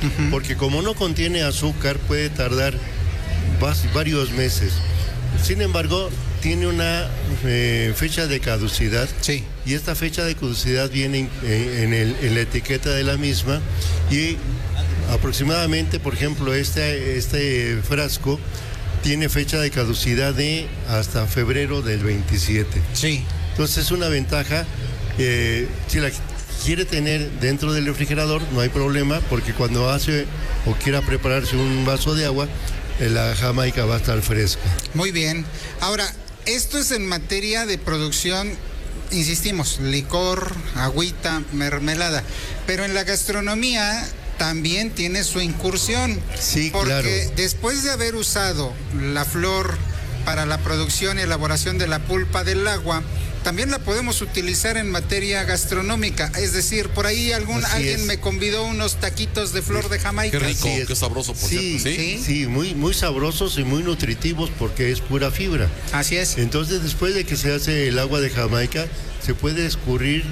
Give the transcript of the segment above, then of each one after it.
porque como no contiene azúcar puede tardar varios meses. Sin embargo, tiene una fecha de caducidad. Sí. Y esta fecha de caducidad viene en la etiqueta de la misma, y aproximadamente, por ejemplo, este frasco tiene fecha de caducidad de hasta febrero del 27. Sí. Entonces es una ventaja. Si la quiere tener dentro del refrigerador, no hay problema, porque cuando hace o quiera prepararse un vaso de agua, la jamaica va a estar fresca. Muy bien. Ahora, esto es en materia de producción, insistimos, licor, agüita, mermelada, pero en la gastronomía también tiene su incursión. Sí, porque claro. Después de haber usado la flor para la producción y elaboración de la pulpa del agua, también la podemos utilizar en materia gastronómica. Es decir, por ahí alguien me convidó unos taquitos de flor de Jamaica. Qué rico, qué sabroso, por cierto. Sí, muy sabrosos y muy nutritivos, porque es pura fibra. Así es. Entonces, después de que se hace el agua de Jamaica, se puede escurrir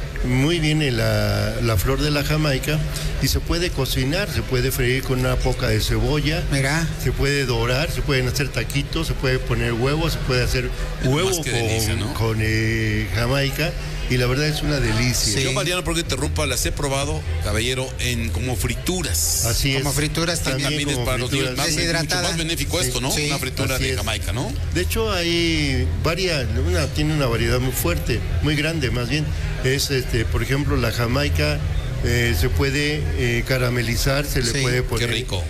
muy bien en la flor de la jamaica y se puede cocinar, se puede freír con una poca de cebolla. Mira. Se puede dorar, se pueden hacer taquitos, se puede poner huevos, se puede hacer huevo con jamaica, y la verdad es una delicia. Sí. Yo, Mariano, porque interrumpa, las he probado, caballero, en como frituras. Así es. Como frituras también es para los niños mucho más benéfico esto, ¿no? Sí. Una fritura de Jamaica, ¿no? De hecho, hay tiene una variedad muy fuerte, muy grande más bien. Es, por ejemplo, la jamaica se puede caramelizar, se le puede poner. Qué rico.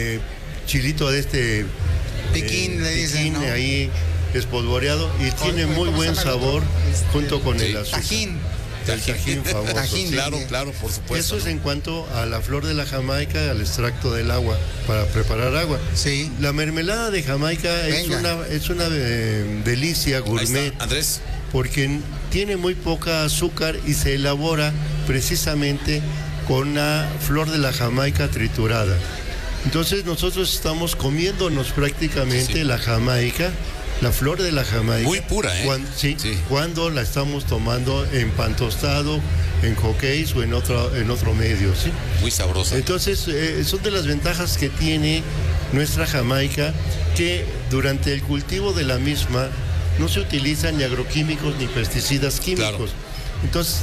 Chilito de piquín, le dicen, ¿no? Ahí espolvoreado, y tiene muy buen sabor junto con el azúcar. Tajín. El tajín famoso. Tajín, claro, por supuesto. Eso es en cuanto a la flor de la jamaica, al extracto del agua para preparar agua. Sí. La mermelada de jamaica es una delicia gourmet. Ahí está, Andrés. Porque tiene muy poca azúcar y se elabora precisamente con la flor de la jamaica triturada. Entonces nosotros estamos comiéndonos prácticamente la jamaica, la flor de la jamaica. Muy pura, ¿eh? Cuando la estamos tomando en pan tostado, en hotcakes o en otro medio, ¿sí? Muy sabrosa. Entonces, son de las ventajas que tiene nuestra jamaica, que durante el cultivo de la misma no se utilizan ni agroquímicos ni pesticidas químicos. Claro. Entonces,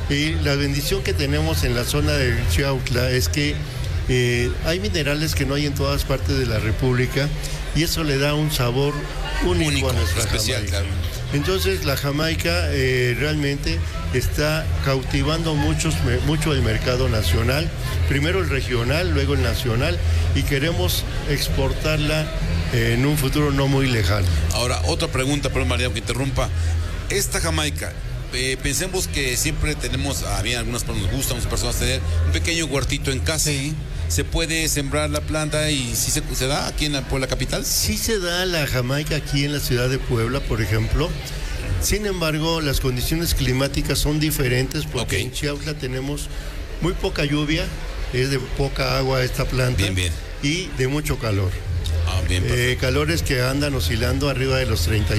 la bendición que tenemos en la zona de Chiautla es que hay minerales que no hay en todas partes de la República, y eso le da un sabor único a nuestra especial, jamaica. Claro. Entonces la jamaica realmente está cautivando mucho el mercado nacional, primero el regional, luego el nacional, y queremos exportarla en un futuro no muy lejano. Ahora, otra pregunta, perdón, Mariano, que interrumpa. Esta jamaica, pensemos que siempre tenemos, bien, algunas personas nos gustan, muchas personas tener un pequeño huertito en casa. Sí. ¿Se puede sembrar la planta y si se da aquí en la Puebla capital? Sí se da la jamaica aquí en la ciudad de Puebla, por ejemplo. Sin embargo, las condiciones climáticas son diferentes, porque en Chiautla tenemos muy poca lluvia, es de poca agua esta planta. Bien. Y de mucho calor. Bien, calores que andan oscilando arriba de los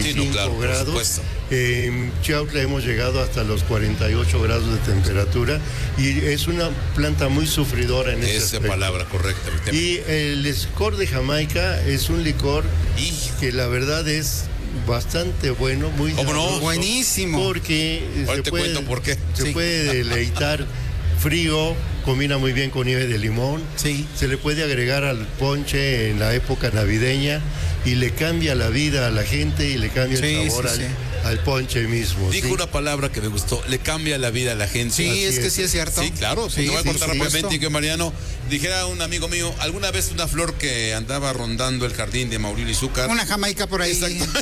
35 grados. En Chiautla hemos llegado hasta los 48 grados de temperatura, y es una planta muy sufridora en ese aspecto. Esa palabra correcta. Y el licor de Jamaica es un licor que la verdad es bastante bueno, muy sabroso, buenísimo. Porque cuento por qué. Se puede deleitar frío, combina muy bien con nieve de limón. Sí. Se le puede agregar al ponche en la época navideña y le cambia la vida a la gente y le cambia el sabor al ponche mismo. Dijo una palabra que me gustó, le cambia la vida a la gente. Sí, es que sí es cierto. Sí, claro. Sí, te voy a contar rápidamente que Mariano, dijera un amigo mío, alguna vez una flor que andaba rondando el jardín de Mauricio Izúcar. Una jamaica por ahí. Exacto.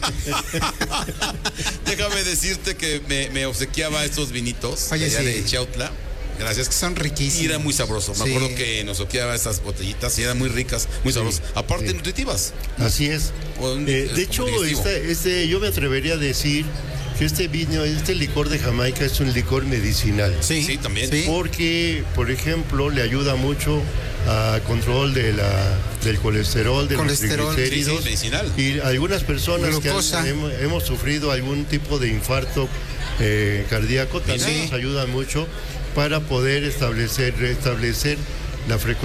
Déjame decirte que me obsequiaba estos vinitos allá de Chiautla. Gracias. Son riquísimos. Y era muy sabroso. Me acuerdo que nos obsequiaba estas botellitas y eran muy ricas, muy sabrosas. Aparte nutritivas. Así es. De hecho, yo me atrevería a decir que este licor de Jamaica es un licor medicinal. Sí, también. Sí. Porque, por ejemplo, le ayuda mucho a control del colesterol, de los triglicéridos. Sí, medicinal. Y algunas personas que hemos sufrido algún tipo de infarto cardíaco también nos ayuda mucho para poder restablecer la frecuencia